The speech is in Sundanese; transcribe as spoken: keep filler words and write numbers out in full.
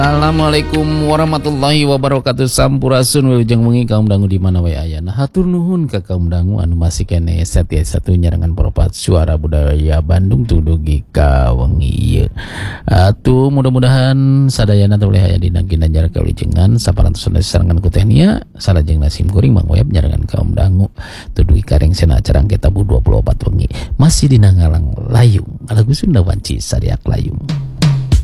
Assalamualaikum warahmatullahi wabarakatuh. Sampurasun wilujeng wengi kaum dangu di mana wae aya. Nah hatur nuhun ka kaum dangu anu masih kene setia satu nyarangan Propat Suara Budaya Bandung tudugi ka wengi ieu. Atuh mudah-mudahan sadayana teu aya dina ginanjar kawilujengan saparantos sarangan ku teh nia salajengna sim kuring Mang Wayap nyarangan kaum dangu tudugi kareng sena acara Angke Tabu dua puluh empat wengi. Masih dina ngalang layung. Lagu Sunda Wanci Sariak Layung.